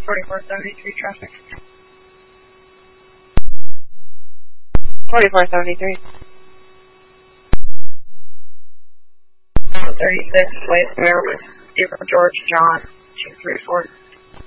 4473 traffic. 4473. 36 West Fair with George John 234.